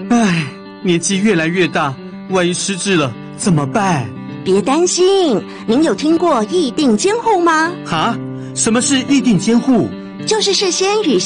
唉，年纪越来越大，万一失智了怎么办？ 别担心，您有听过意定监护吗？ 哈？什么是意定监护？ 就是事先与